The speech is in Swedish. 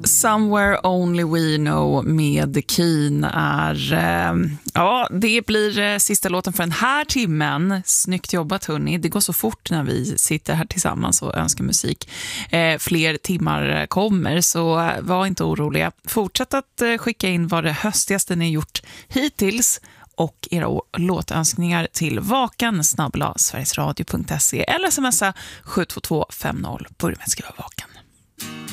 Somewhere Only We Know med Keen är... det blir sista låten för den här timmen. Snyggt jobbat, hörni. Det går så fort när vi sitter här tillsammans och önskar musik. Fler timmar kommer, så var inte oroliga. Fortsätt att skicka in vad det höstigaste ni gjort hittills och era låtönskningar till vakan@sverigesradio.se eller smsa 72250. Börja med att skriva vakan.